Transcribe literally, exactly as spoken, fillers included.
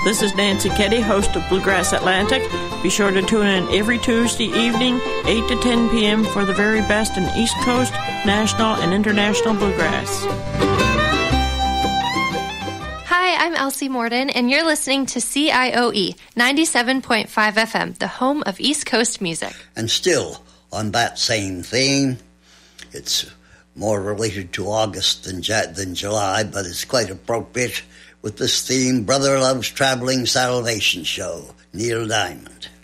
This is Nancy Keddy, host of Bluegrass Atlantic. Be sure to tune in every Tuesday evening, eight to ten p.m. for the very best in East Coast, national, and international bluegrass. Hi, I'm Elsie Morden, and you're listening to C I O E ninety-seven point five F M, the home of East Coast music. And still, on that same theme, it's more related to August than, than July, but it's quite appropriate with this theme, Brother Love's Traveling Salvation Show, Neil Diamond.